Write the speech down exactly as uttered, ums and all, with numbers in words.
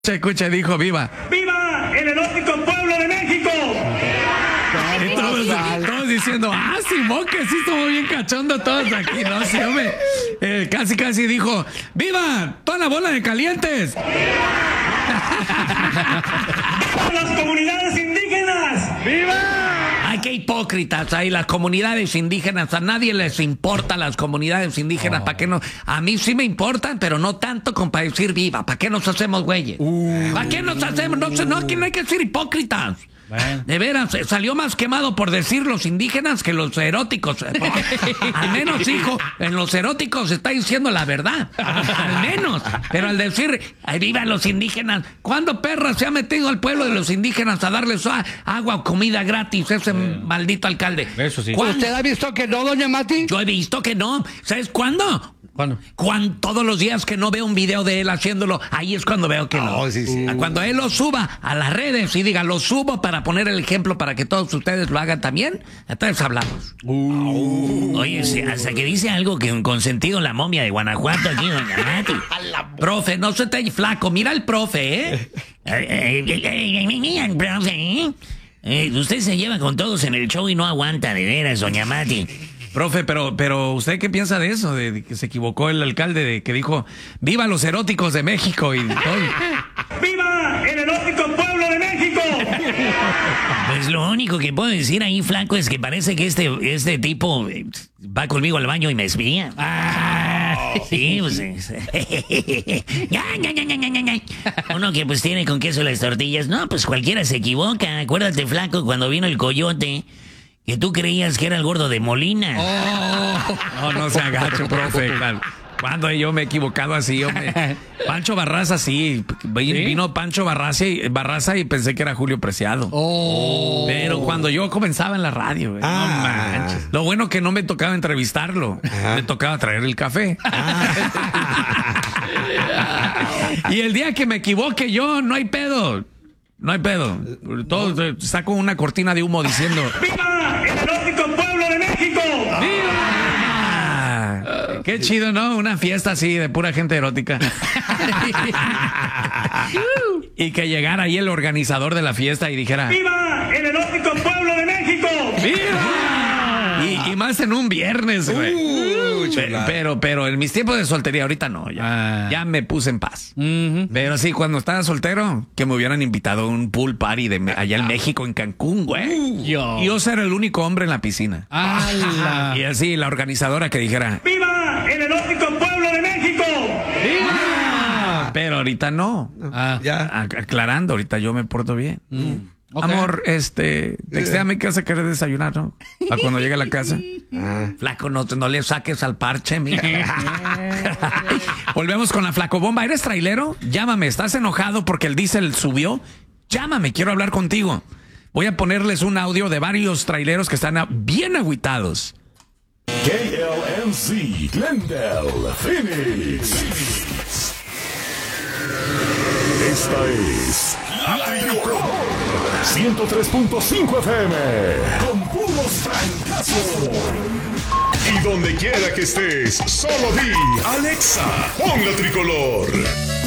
Escucha, dijo viva. ¡Viva el erótico pueblo de México! Y todos, todos diciendo, ah, Simón, que sí estamos bien cachondo todos aquí, no sé, hombre. Eh, casi, casi dijo, ¡viva toda la bola de calientes! ¡Las comunidades indígenas! ¡Viva! Ay, qué hipócritas hay las comunidades indígenas. A nadie les importa las comunidades indígenas. Oh. ¿Para qué no? A mí sí me importan, pero no tanto como para decir viva. ¿Para qué nos hacemos güeyes? Uh. ¿Para qué nos hacemos? No, no, aquí no hay que ser hipócritas. Bueno. De veras, salió más quemado por decir los indígenas que los eróticos. Al menos, hijo, en los eróticos está diciendo la verdad. Al menos. Pero al decir, ay, viva los indígenas, ¿cuándo perra se ha metido al pueblo de los indígenas a darles agua o comida gratis ese eh. maldito alcalde? Eso sí. ¿Usted ha visto que no, doña Mati? Yo he visto que no. ¿Sabes cuándo? ¿Cuándo? Cuando todos los días que no veo un video de él haciéndolo, ahí es cuando veo que no. Oh, sí, sí. Cuando él lo suba a las redes y diga, lo subo para poner el ejemplo para que todos ustedes lo hagan también, entonces hablamos. Uh. Oye, sí, hasta que dice algo que con sentido la momia de Guanajuato aquí, doña Mati. Profe, no se te flaco, mira el profe, ¿eh? Mira el profe, ¿eh? Eh, usted se lleva con todos en el show y no aguanta, de veras, doña Mati. Profe, pero, pero ¿usted qué piensa de eso? De, de que se equivocó el alcalde, de que dijo, ¡viva los eróticos de México! Y todo. ¡Viva el erótico pueblo de México! Pues lo único que puedo decir ahí, flaco, es que parece que este, este tipo va conmigo al baño y me espía. Ah, sí, pues... Uno que pues tiene con queso las tortillas. No, pues cualquiera se equivoca. Acuérdate, flaco, cuando vino el coyote... Que tú creías que era el gordo de Molina. Oh, no, no se agacho, profe. Claro. Cuando yo me he equivocado así, hombre. Pancho Barraza, sí. Vino ¿Sí? Pancho Barraza y, Barraza y pensé que era Julio Preciado. Oh. Pero cuando yo comenzaba en la radio, güey, ah. no manches. Lo bueno que no me tocaba entrevistarlo. Ajá. Me tocaba traer el café. Ah. Y el día que me equivoque yo, no hay pedo. No hay pedo. Todo, saco una cortina de humo diciendo... ¡Viva el erótico pueblo de México! ¡Viva! Qué chido, ¿no? Una fiesta así de pura gente erótica. Y que llegara ahí el organizador de la fiesta y dijera... ¡Viva el erótico pueblo de México! ¡Viva! Y, y más en un viernes, güey. Uh, pero, pero, pero en mis tiempos de soltería, ahorita no. Ya, ah. ya me puse en paz. Uh-huh. Pero sí, cuando estaba soltero, que me hubieran invitado a un pool party de allá en México, en Cancún, güey. Uh, yo. Y yo ser el único hombre en la piscina. ¡Hala! Y así, la organizadora que dijera... ¡Viva el erótico pueblo de México! ¡Viva! Pero ahorita no. Ah, ya. Aclarando, ahorita yo me porto bien. Mm. Okay. Amor, este, textéame que vas a querer desayunar, ¿no? Para cuando llegue a la casa. Ah. Flaco, no, no le saques al parche, mira. Volvemos con la flacobomba. ¿Eres trailero? Llámame. ¿Estás enojado porque el diésel subió? Llámame, quiero hablar contigo. Voy a ponerles un audio de varios traileros que están bien agüitados. K L M C, Glendale, Phoenix. Esta es La Tricolor ciento tres punto cinco F M con puros francazos. Y donde quiera que estés, solo di Alexa, pon La Tricolor.